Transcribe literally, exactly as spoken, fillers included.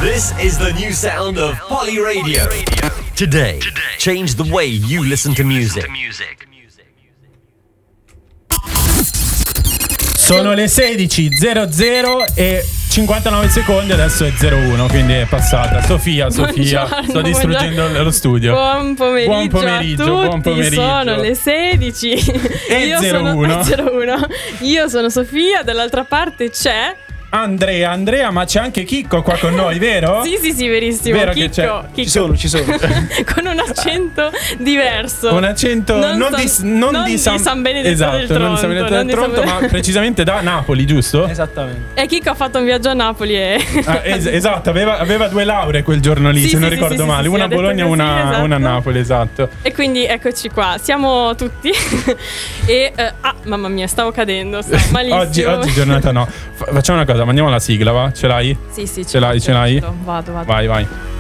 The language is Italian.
This is the new sound of Poly Radio. Today, change the way you listen to music. Sono le sedici e zero zero e cinquantanove secondi, adesso è zero uno, quindi è passata. Sofia, Sofia, Buongiorno, sto distruggendo buongiorno. lo studio. Buon pomeriggio, buon pomeriggio, a tutti. buon pomeriggio. Sono le sedici E Io zero sono uno. zero uno. Io sono Sofia, dall'altra parte c'è Andrea, Andrea, ma c'è anche Chicco qua con noi, vero? Sì, sì, sì, verissimo. Vero che Chicco, c'è? Chicco. Ci sono, ci sono. Con un accento diverso. Un accento non, non, San, di, non, non di, San, di San Benedetto esatto, del Tronto, non di San Benedetto non del di San Tronto, ma Benedetto. precisamente da Napoli, giusto? Esattamente. E Chicco ha fatto un viaggio a Napoli e Ah, es- esatto, aveva, aveva due lauree quel giorno lì, Sì, se non sì, ricordo sì, sì, male, sì, una sì, a ha detto Bologna e così, una, esatto. una a Napoli, esatto. E quindi eccoci qua, siamo tutti. E eh, ah, mamma mia, stavo cadendo, stavo malissimo. Oggi, oggi giornata no. Fa- facciamo una cosa, mandiamo la sigla, va? Ce l'hai? Sì, sì, Ce l'hai, ce l'hai? Vado, vado. Vai, vai.